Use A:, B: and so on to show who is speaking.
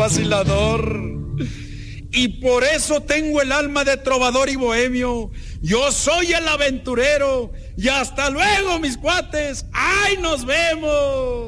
A: vacilador. Y por eso tengo el alma de trovador y bohemio. Yo soy el aventurero. Y hasta luego, mis cuates. ¡Ay, nos vemos!